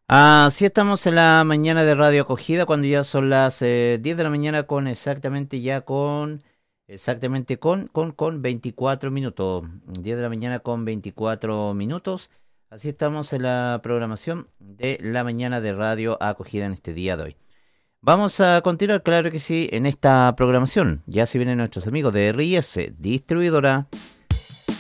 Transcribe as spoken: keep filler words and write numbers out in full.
Así estamos en la mañana de Radio Acogida cuando ya son las eh, diez de la mañana con exactamente ya con exactamente con con con veinticuatro minutos. Diez de la mañana con veinticuatro minutos. Así estamos en la programación de la mañana de Radio Acogida en este día de hoy. Vamos a continuar, claro que sí, en esta programación. Ya se vienen nuestros amigos de R I S, distribuidora.